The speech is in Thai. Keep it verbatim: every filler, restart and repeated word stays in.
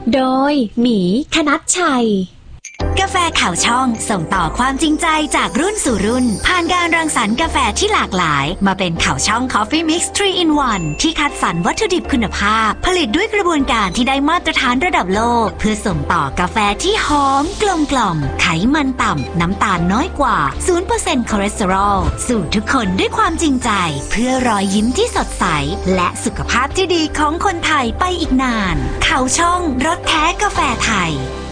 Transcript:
โดยหมีธนัชชัยกาแฟข่าวช่องส่งต่อความจริงใจจากรุ่นสู่รุ่นผ่านการรังสรรค์กาแฟที่หลากหลายมาเป็นข่าวช่อง Coffee Mix ทรี in วัน ที่คัดสรรวัตถุดิบคุณภาพผลิตด้วยกระบวนการที่ได้มาตรฐานระดับโลกเพื่อส่งต่อกาแฟที่หอมกลมกล่อมไขมันต่ำน้ำตาลน้อยกว่า ศูนย์เปอร์เซ็นต์ คอเลสเตอรอลสู่ทุกคนด้วยความจริงใจเพื่อรอยยิ้มที่สดใสและสุขภาพที่ดีของคนไทยไปอีกนานข่าวช่องรสแท้กาแฟไทย